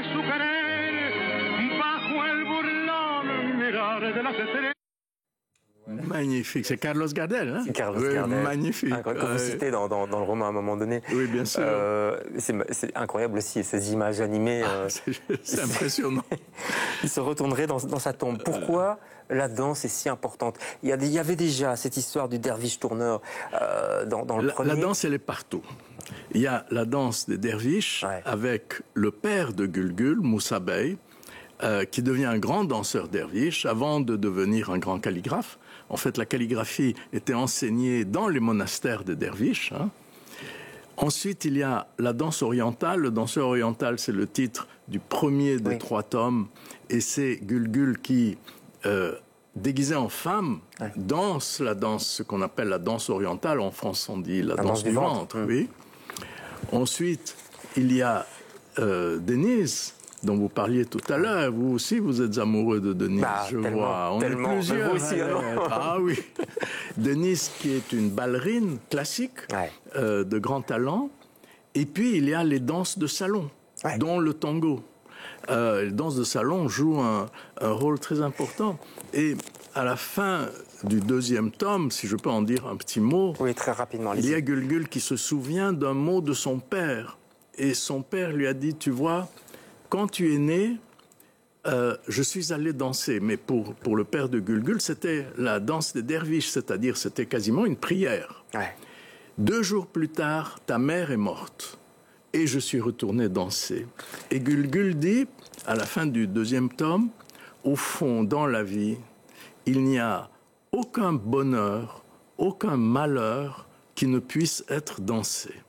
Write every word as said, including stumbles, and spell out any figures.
su querer bajo el burlón mirar de las estrellas. Magnifique, c'est Carlos Gardel, hein? C'est Carlos oui, Gardel. Magnifique. Incroyable, que vous ouais. citez dans, dans, dans le roman à un moment donné. Oui, bien sûr. Euh, c'est incroyable aussi, ces images animées. Ah, euh, c'est impressionnant. Il se retournerait dans, dans sa tombe. Pourquoi la danse est si importante? il y, a, il y avait déjà cette histoire du derviche tourneur euh, dans, dans le la, premier. La danse, elle est partout. Il y a la danse des derviches ouais. avec le père de Gulgul, Moussa Bey, euh, qui devient un grand danseur derviche avant de devenir un grand calligraphe. En fait, la calligraphie était enseignée dans les monastères des derviches. Hein. Ensuite, il y a la danse orientale. Le danseur oriental, c'est le titre du premier des oui. trois tomes. Et c'est Gulgul qui, euh, déguisé en femme, ouais. danse la danse, ce qu'on appelle la danse orientale. En France, on dit la, la danse, danse du ventre. ventre mmh. oui. Ensuite, il y a euh, Denise, dont vous parliez tout à l'heure. Vous aussi, vous êtes amoureux de Denise, bah, je tellement, vois. On tellement, est plusieurs. Vous aussi, alors. Ah oui. Denise, qui est une ballerine classique, ouais. euh, de grand talent. Et puis, il y a les danses de salon, ouais. dont le tango. Euh, les danses de salon jouent un, un rôle très important. Et à la fin du deuxième tome, si je peux en dire un petit mot, oui, très rapidement, il y a Gulgul qui se souvient d'un mot de son père. Et son père lui a dit, tu vois, quand tu es né, euh, je suis allé danser. Mais pour, pour le père de Gulgul, c'était la danse des derviches, c'est-à-dire c'était quasiment une prière. Ouais. Deux jours plus tard, ta mère est morte. Et je suis retourné danser. Et Gulgul dit, à la fin du deuxième tome, au fond, dans la vie, il n'y a aucun bonheur, aucun malheur qui ne puisse être dansé.